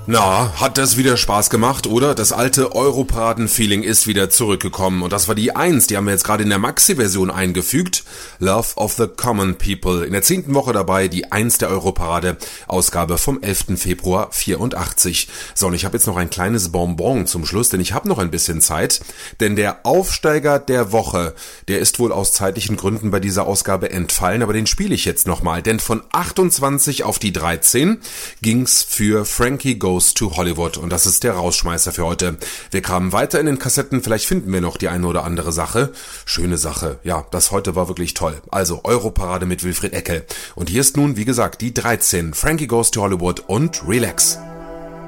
Na, hat das wieder Spaß gemacht, oder? Das alte Europaraden-Feeling ist wieder zurückgekommen. Und das war die 1, die haben wir jetzt gerade in der Maxi-Version eingefügt. Love of the Common People. In der 10. Woche dabei die 1 der Europarade, Ausgabe vom 11. Februar 84. So, und ich habe jetzt noch ein kleines Bonbon zum Schluss, denn ich habe noch ein bisschen Zeit. Denn der Aufsteiger der Woche, der ist wohl aus zeitlichen Gründen bei dieser Ausgabe entfallen, aber den spiele ich jetzt nochmal. Denn von 28 auf die 13 ging's für Frankie Goes to Hollywood, und das ist der Rausschmeißer für heute. Wir kramen weiter in den Kassetten, vielleicht finden wir noch die eine oder andere Sache. Schöne Sache, ja, das heute war wirklich toll. Also Europarade mit Wilfried Eckel. Und hier ist nun, wie gesagt, die 13, Frankie Goes to Hollywood und Relax.